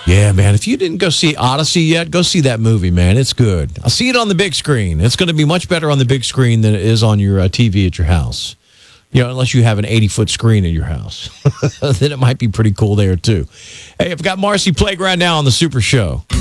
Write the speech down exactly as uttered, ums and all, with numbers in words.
Yeah, man. If you didn't go see Odyssey yet, go see that movie, man. It's good. I'll see it on the big screen. It's going to be much better on the big screen than it is on your uh, T V at your house. You know, unless you have an eighty-foot screen in your house. Then it might be pretty cool there, too. Hey, I've got Marcy Playground now on the Super Show.